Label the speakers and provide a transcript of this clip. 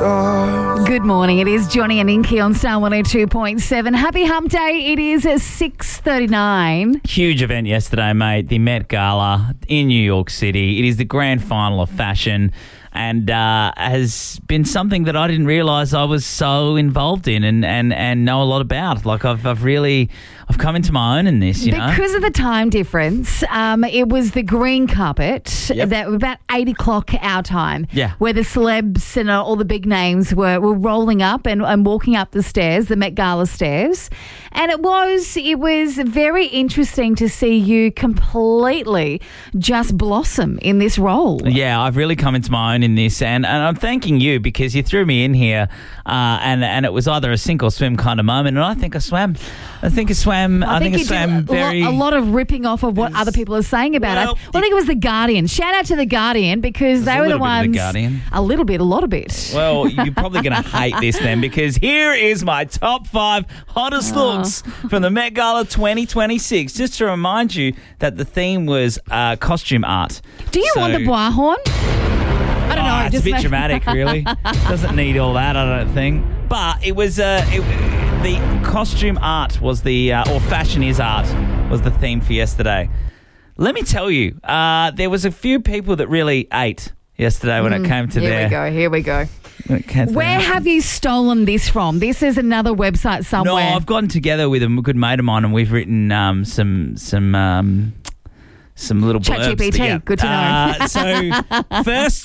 Speaker 1: Good morning. It is Johnny and Inky on Star 102.7. Happy Hump Day. It is 6:39.
Speaker 2: Huge event yesterday, mate. The Met Gala in New York City. It is the grand final of fashion and has been something that I didn't realise I was so involved in and know a lot about. Like I've come into my own in this, you know.
Speaker 1: Because of the time difference, it was the green carpet that about 8 o'clock our time, where the celebs and all the big names were rolling up and walking up the stairs, the Met Gala stairs. And it was very interesting to see you completely just blossom in this role.
Speaker 2: Yeah, I've really come into my own in this, and I'm thanking you because you threw me in here, and it was either a sink or swim kind of moment, and I think I swam. I think I swam very...
Speaker 1: A lot of ripping off of what other people are saying about it. I think it was The Guardian. Shout out to The Guardian because they were the ones...
Speaker 2: The Guardian.
Speaker 1: A lot of it.
Speaker 2: Well, you're probably going to hate this then because here is my top 5 hottest looks from the Met Gala 2026. Just to remind you that the theme was costume art.
Speaker 1: Do you want the bois horn? I don't know.
Speaker 2: It's a bit dramatic, really. Doesn't need all that, I don't think. But it was... the costume art was or fashion is art was the theme for yesterday. Let me tell you, there was a few people that really ate yesterday when it came to
Speaker 1: Here we go. Where have you stolen this from? This is another website somewhere.
Speaker 2: No, I've gotten together with a good mate of mine and we've written some little blurbs.
Speaker 1: ChatGPT, good to know.
Speaker 2: So first